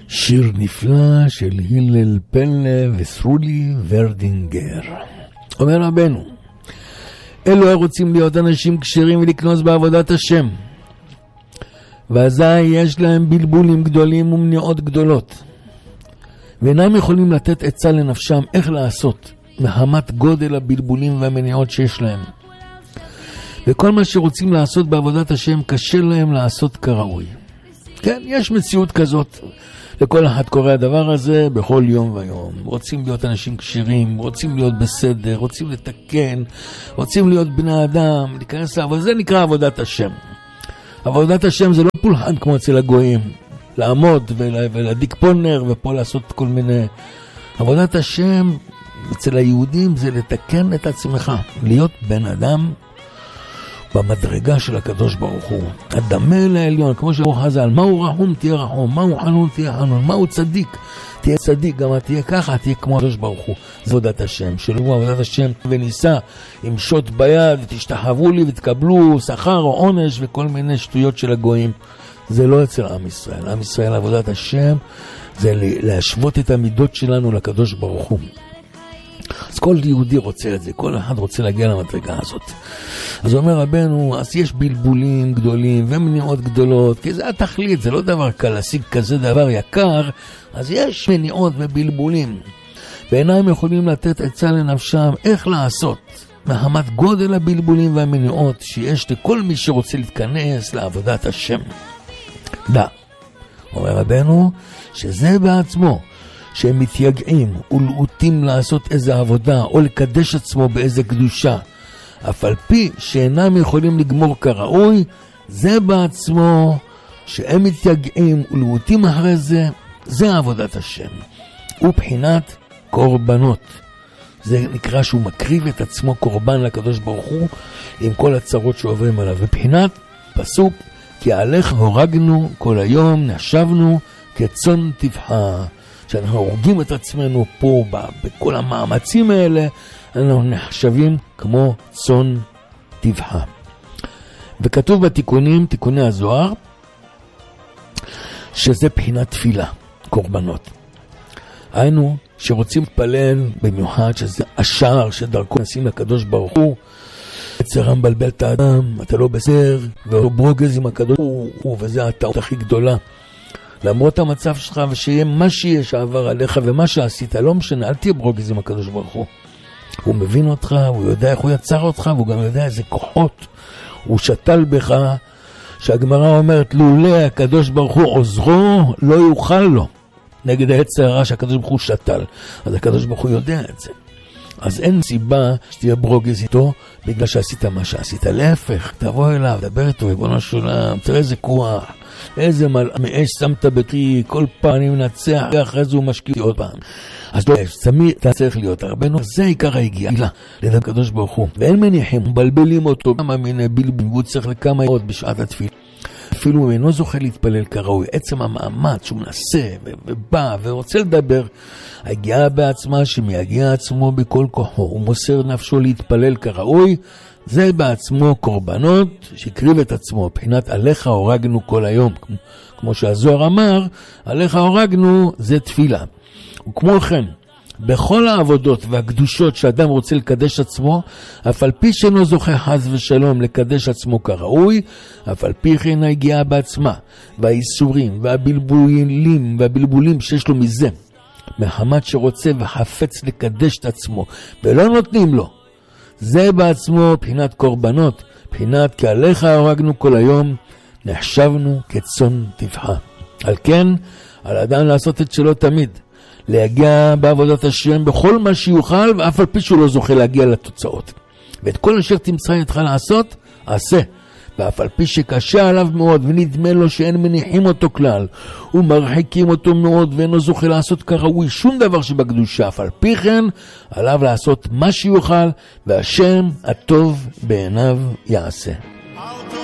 שיר נפלא של הלל פלא וסרולי ורדינגר. אומר רבנו, אלו רוצים להיות אנשים כשרים ולקנוס בעבודת השם, ואזי יש להם בלבולים גדולים ומניעות גדולות, ואינם יכולים לתת עצה לנפשם איך לעשות מחמת גודל הבלבולים והמניעות שיש להם. וכל מה שרוצים לעשות בעבודת השם קשה להם לעשות כראוי. כן, יש מציאות כזאת. לכל אחד קורה הדבר הזה בכל יום ויום. רוצים להיות אנשים כשרים, רוצים להיות בסדר, רוצים לתקן, רוצים להיות בני אדם, להיכנס לעבוד. זה נקרא עבודת השם. עבודת השם זה לא פולחן כמו אצל הגויים. לעמוד ולהדיק פולנר ופה לעשות כל מיני. עבודת השם אצל היהודים זה לתקן את עצמך. להיות בן אדם במדרגה של הקדוש ברוך הוא, הדמה לעליון, כמו שאמרו חז"ל, מהו רחום תהיה רחום, מהו חנון תהיה חנון, מהו צדיק תהיה צדיק, גם תהיה ככה, תהיה כמו הקדוש ברוך הוא. זה עבודת השם, שלו עבודת השם וניסה עם שוט ביד ותשתחוו לי ותקבלו שכר או עונש וכל מיני שטויות של הגויים. זה לא אצל עם ישראל. עם ישראל עבודת השם זה להשוות את המידות שלנו לקדוש ברוך הוא. אז כל יהודי רוצה את זה, כל אחד רוצה להגיע למדרגה הזאת. אז אומר רבנו, אז יש בלבולים גדולים ומניעות גדולות, כי זה התכלית, זה לא דבר קל להשיג כזה דבר יקר, אז יש מניעות ובלבולים. בעיניים יכולים לתת עצה לנפשם איך לעשות, מחמת גודל הבלבולים והמניעות שיש לכל מי שרוצה להתכנס לעבודת השם. אומר רבנו, שזה בעצמו, שהם מתייגעים ולעוטים לעשות איזה עבודה או לקדש עצמו באיזה קדושה, אף על פי שאינם יכולים לגמור כראוי, זה בעצמו שהם מתייגעים ולעוטים אחרי זה, זה עבודת השם. ובחינת קורבנות. זה נקרא שהוא מקריב את עצמו קורבן לקדוש ברוך הוא עם כל הצרות שעוברים עליו. ובחינת פסוק, כי עליך הורגנו כל היום, נחשבנו כצאן טבחה. שאנחנו הורגים את עצמנו פה בכל המאמצים האלה, אנחנו נחשבים כמו צאן טבחה. וכתוב בתיקונים, תיקוני הזוהר, שזה בחינת תפילה, קורבנות. היינו שרוצים להתפלל במיוחד, שזה השער שדרכו נשים לקדוש ברוך הוא, יצר מבלבל את האדם, אתה לא בסדר, וברוגז עם הקדוש ברוך הוא, וזה הטעות הכי גדולה. למרות המצב שלך ושיהיה מה שיש שעבר עליך ומה שעשית, לא משנה, אל תהיה ברוגז עם הקדוש ברוך הוא. הוא מבין אותך, הוא יודע איך הוא יצר אותך, והוא גם יודע איזה כוחות הוא שתל בך, שהגמרא אומרת, לולא הקדוש ברוך הוא עוזרו, לא יוכל לו. נגד היצר הרע שהקדוש ברוך הוא שתל. אז הקדוש ברוך הוא יודע את זה. אז אין סיבה שתהיה ברוגז איתו בגלל שעשית מה שעשית. להפך, תבוא אליו, דבר איתו, ריבונו של עולם, תראה איזה כוח, איזה מאש שמת ביתי, כל פעם אני מנצח, אחרי זה הוא משקיע עוד פעם. אז לא, סמי, אתה צריך להיות רבנו, זה עיקר היגיעה, לדעת הקדוש ברוך הוא. ואין מניחים, מבלבלים אותו, כמה מיני בלבלים, והוא צריך לכמה יעות בשעת התפילה. אפילו הוא אינו זוכה להתפלל כראוי, עצם המאמץ שהוא מנסה ובא ורוצה לדבר, הגיעה בעצמה שמייגיע עצמו בכל כוחו, הוא מוסר נפשו להתפלל כראוי, זה בעצמו קורבנות שקריב את עצמו, בחינת עליך הורגנו כל היום, כמו שהזוהר אמר, עליך הורגנו זה תפילה. וכמו כן, בכל העבודות והקדושות שאדם רוצה לקדש עצמו, אף על פי שאינו זוכה חס ושלום לקדש עצמו כראוי, אף על פי כן הגיעה בעצמה, והאיסורים והבלבולים שיש לו מזה, מחמת שרוצה וחפץ לקדש את עצמו, ולא נותנים לו, זה בעצמו בחינת קורבנות, בחינת כי עליך הורגנו כל היום, נחשבנו כצאן טבחה. על כן, על אדם לעשות את שלו תמיד, להגיע בעבודת השם בכל מה שיוכל, ואף על פי שהוא לא זוכה להגיע לתוצאות. ואת כל אשר תמצא איתך לעשות, עשה. ואף על פי שקשה עליו מאוד, ונדמה לו שאין מניחים אותו כלל, ומרחיקים אותו מאוד, ואינו זוכה לעשות כראוי שום דבר שבקדושה, אף על פי כן, עליו לעשות מה שיוכל, והשם הטוב בעיניו יעשה.